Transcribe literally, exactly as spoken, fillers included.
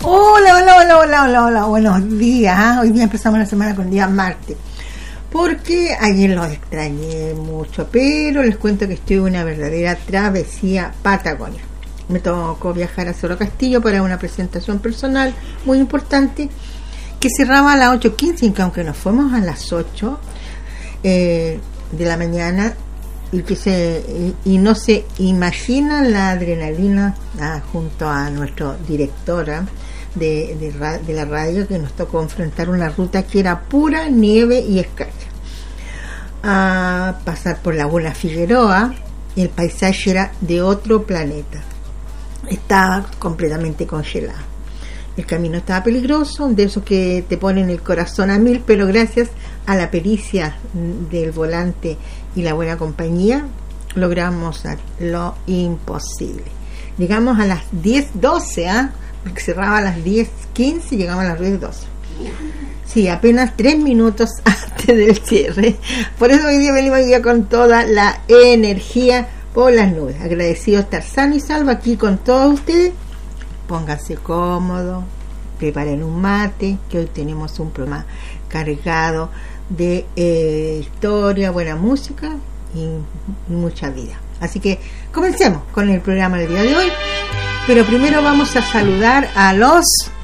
Hola, hola, hola, hola, hola, hola, buenos días. ¿eh? Hoy día empezamos la semana con día martes, porque ayer los extrañé mucho, pero les cuento que estoy en una verdadera travesía Patagonia. Me tocó viajar a Cerro Castillo para una presentación personal muy importante que cerraba a las ocho quince, aunque nos fuimos a las ocho eh, de la mañana. Y, que se, y, y no se imaginan la adrenalina ah, junto a nuestra directora de, de, de la radio, que nos tocó enfrentar una ruta que era pura nieve y escarcha, a pasar por Laguna Figueroa. El paisaje era de otro planeta, estaba completamente congelado, el camino estaba peligroso, de esos que te ponen el corazón a mil, pero gracias a la pericia del volante y la buena compañía logramos lo imposible. Llegamos a las diez doce, ¿ah? ¿eh? Porque cerraba a las diez quince y llegamos a las diez doce. Sí, apenas tres minutos antes del cierre. Por eso hoy día venimos ya con toda la energía por las nubes. Agradecido estar sano y salvo aquí con todos ustedes. Pónganse cómodos, preparen un mate, que hoy tenemos un programa cargado de eh, historia, buena música y, y mucha vida. Así que comencemos con el programa del día de hoy, pero primero vamos a saludar a los